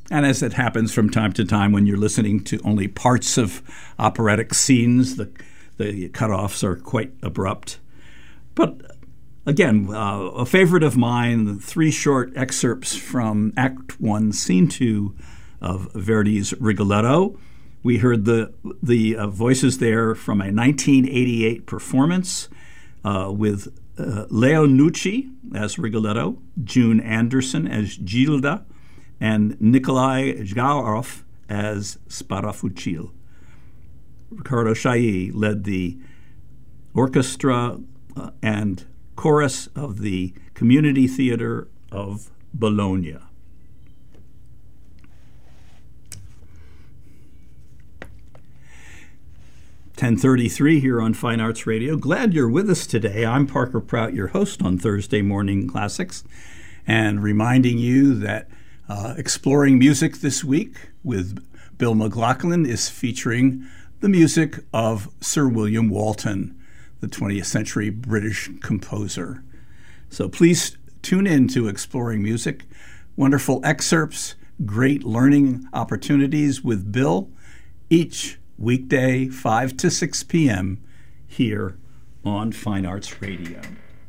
And as it happens from time to time when you're listening to only parts of operatic scenes, the cutoffs are quite abrupt. But again, a favorite of mine, the 3 short excerpts from Act 1, Scene 2 of Verdi's Rigoletto. We heard the voices there from a 1988 performance with Leo Nucci as Rigoletto, June Anderson as Gilda, and Nikolai Zhgaroff as Sparafucil. Ricardo Chailly led the orchestra and chorus of the Community Theatre of Bologna. (10:33) here on Fine Arts Radio. Glad you're with us today. I'm Parker Prout, your host on Thursday Morning Classics, and reminding you that Exploring Music this week with Bill McLaughlin is featuring the music of Sir William Walton, the 20th century British composer. So please tune in to Exploring Music. Wonderful excerpts, great learning opportunities with Bill each weekday, 5 to 6 p.m. here on Fine Arts Radio.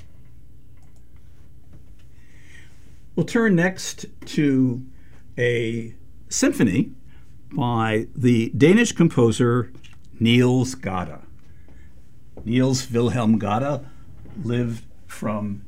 We'll turn next to a symphony by the Danish composer Niels Gade. Niels Wilhelm Gade lived from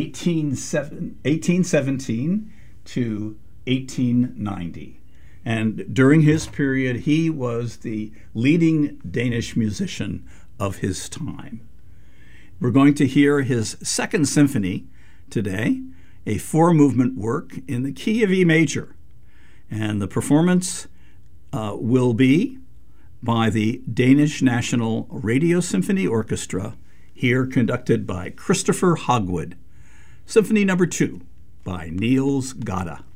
1817 to 1890. And during his period, he was the leading Danish musician of his time. We're going to hear his second symphony today, a 4-movement work in the key of E major. And the performance will be by the Danish National Radio Symphony Orchestra, here conducted by Christopher Hogwood. Symphony number 2 by Niels Gade.